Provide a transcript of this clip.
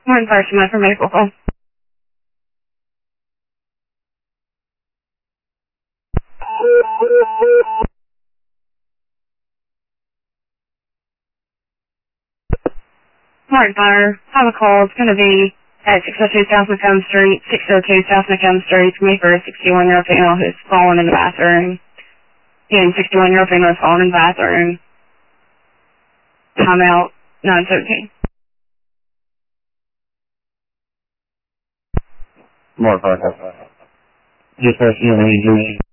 Morning, Fire Command for medical call. Morning, Fire. Have a call. It's going to be at 602 South Macomb Street, 602 South Macomb Street, for me for a 61-year-old female who's fallen in the bathroom. Yeah, 61-year-old female who's fallen in the bathroom. Timeout 917. More fire. Just for you.